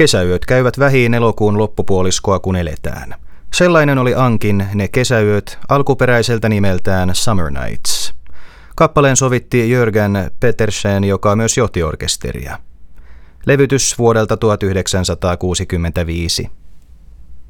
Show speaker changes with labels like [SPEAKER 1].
[SPEAKER 1] Kesäyöt käyvät vähiin elokuun loppupuoliskoa, kun eletään. Sellainen oli Ankin Ne kesäyöt alkuperäiseltä nimeltään Summer Nights. Kappaleen sovitti Jörgen Petersen, joka myös johti orkesteria. Levytys vuodelta 1965.